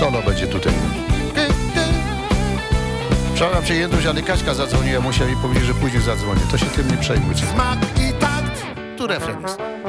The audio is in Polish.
Solo będzie tutaj. Przepraszam cię, Jędruś, ale Kaśka zadzwoniła, musiał mi powiedzieć, że później zadzwonię. To się tym nie przejmuj. Smak i takt. Tu refren jest.